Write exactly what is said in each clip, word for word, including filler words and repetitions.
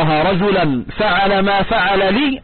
الله رجلا فعل ما فعل لي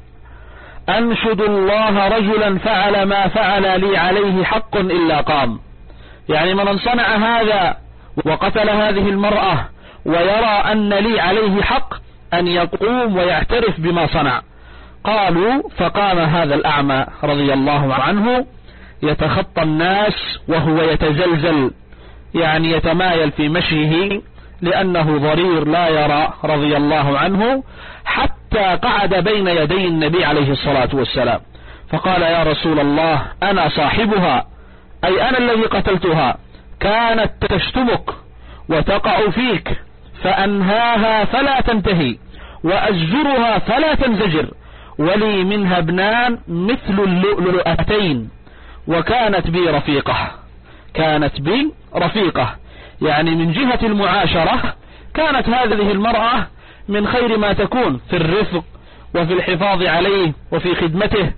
أنشد الله رجلا فعل ما فعل لي عليه حق إلا قام. يعني من صنع هذا وقتل هذه المرأة ويرى أن لي عليه حق أن يقوم ويعترف بما صنع. قالوا فقام هذا الأعمى رضي الله عنه يتخطى الناس وهو يتزلزل، يعني يتمايل في مشيه لأنه ضرير لا يرى رضي الله عنه، حتى قعد بين يدي النبي عليه الصلاة والسلام فقال يا رسول الله أنا صاحبها، أي أنا الذي قتلتها، كانت تشتمك وتقع فيك فأنهاها فلا تنتهي وأزجرها فلا تنزجر، ولي منها ابنان مثل اللؤلؤتين وكانت بي رفيقة. كانت بي رفيقة يعني من جهة المعاشرة كانت هذه المرأة من خير ما تكون في الرفق وفي الحفاظ عليه وفي خدمته.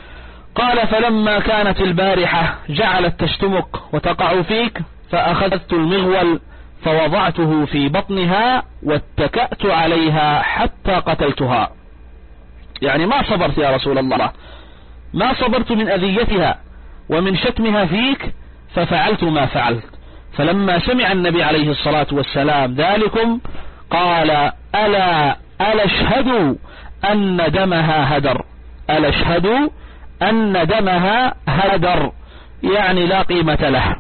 قال فلما كانت البارحة جعلت تشتمك وتقع فيك فأخذت المغول فوضعته في بطنها واتكأت عليها حتى قتلتها. يعني ما صبرت يا رسول الله، ما صبرت من أذيتها ومن شتمها فيك ففعلت ما فعلت. فلما سمع النبي عليه الصلاة والسلام ذلكم قال ألا ألا اشهدوا أن دمها هدر، ألا اشهدوا أن دمها هدر، يعني لا قيمة له،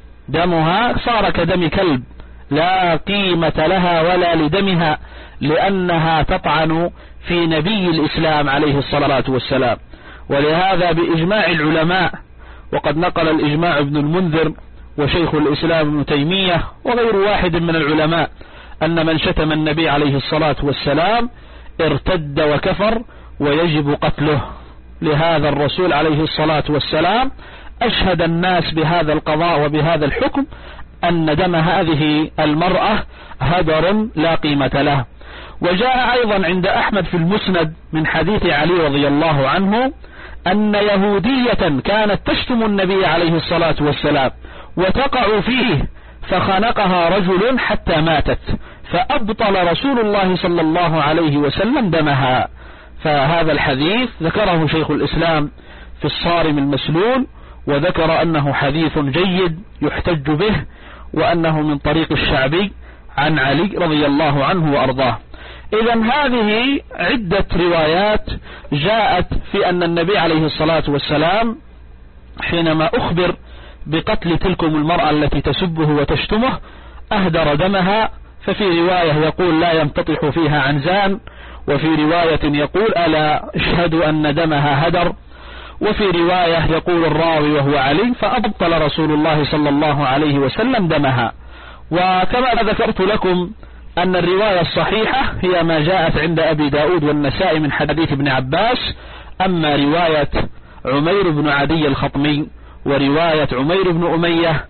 دمها صار كدم كلب لا قيمة لها ولا لدمها، لأنها تطعن في نبي الإسلام عليه الصلاة والسلام. ولهذا بإجماع العلماء، وقد نقل الإجماع ابن المنذر وشيخ الإسلام ابن تيمية وغير واحد من العلماء، أن من شتم النبي عليه الصلاة والسلام ارتد وكفر ويجب قتله. لهذا الرسول عليه الصلاة والسلام أشهد الناس بهذا القضاء وبهذا الحكم أن دم هذه المرأة هدر لا قيمة له. وجاء أيضا عند أحمد في المسند من حديث علي رضي الله عنه أن يهودية كانت تشتم النبي عليه الصلاة والسلام وتقع فيه فخنقها رجل حتى ماتت، فأبطل رسول الله صلى الله عليه وسلم دمها. فهذا الحديث ذكره شيخ الإسلام في الصارم المسلول، وذكر أنه حديث جيد يحتج به، وأنه من طريق الشعبي عن علي رضي الله عنه وأرضاه. إذن هذه عدة روايات جاءت في أن النبي عليه الصلاة والسلام حينما أخبر بقتل تلكم المرأة التي تسبه وتشتمه أهدر دمها. ففي رواية يقول لا يمتطح فيها عنزان، وفي رواية يقول ألا اشهدوا أن دمها هدر، وفي رواية يقول الراوي وهو علي فأبطل رسول الله صلى الله عليه وسلم دمها. وكما ذكرت لكم أن الرواية الصحيحة هي ما جاءت عند أبي داود والنسائي من حديث ابن عباس. أما رواية عمير بن عدي الخطمي ورواية عمير بن أمية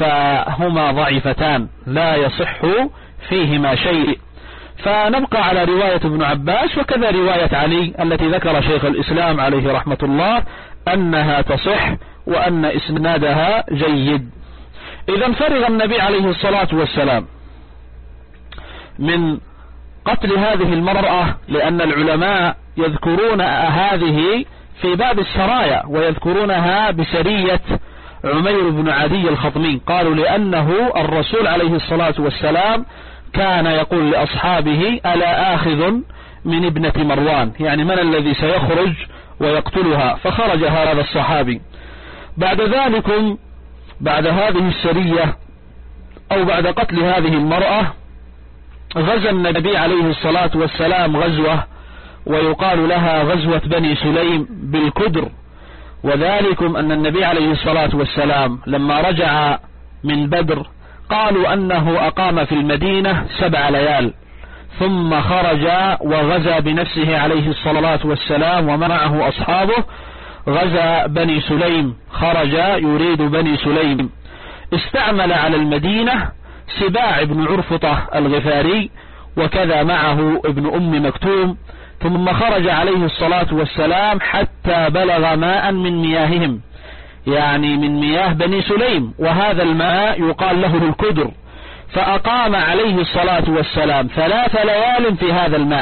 فهما ضعيفتان لا يصح فيهما شيء. فنبقى على رواية ابن عباس وكذا رواية علي التي ذكر شيخ الإسلام عليه رحمة الله أنها تصح وأن إسنادها جيد. إذا فرغ النبي عليه الصلاة والسلام من قتل هذه المرأة، لأن العلماء يذكرون هذه في باب السرايا ويذكرونها بسرية عمير بن عدي الخطمي. قالوا لأنه الرسول عليه الصلاة والسلام كان يقول لأصحابه ألا آخذ من ابنة مروان، يعني من الذي سيخرج ويقتلها؟ فخرج هذا الصحابي. بعد ذلك بعد هذه السرية أو بعد قتل هذه المرأة غزا النبي عليه الصلاة والسلام غزوة ويقال لها غزوة بني سليم بالكدر. وذلكم أن النبي عليه الصلاة والسلام لما رجع من بدر قالوا أنه أقام في المدينة سبع ليال، ثم خرج وغزا بنفسه عليه الصلاة والسلام ومعه أصحابه غزا بني سليم، خرج يريد بني سليم. استعمل على المدينة سباع بن عرفطة الغفاري وكذا معه ابن أم مكتوم، ثم خرج عليه الصلاة والسلام حتى بلغ ماء من مياههم، يعني من مياه بني سليم، وهذا الماء يقال له الكدر، فأقام عليه الصلاة والسلام ثلاث ليال في هذا الماء.